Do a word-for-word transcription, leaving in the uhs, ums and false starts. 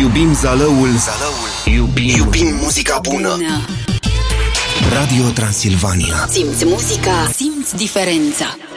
Iubim Zalăul, Zalăul. Iubim, Iubim muzica bună. Radio Transilvania. Simți muzica, simți diferența.